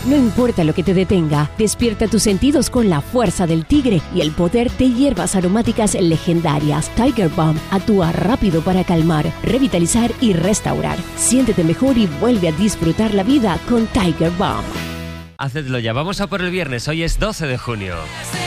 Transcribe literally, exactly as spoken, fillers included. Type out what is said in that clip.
No importa lo que te detenga, despierta tus sentidos con la fuerza del tigre y el poder de hierbas aromáticas legendarias. Tiger Balm actúa rápido para calmar, revitalizar y restaurar. Siéntete mejor y vuelve a disfrutar la vida con Tiger Balm. Hacedlo ya, vamos a por el viernes, hoy es doce de junio.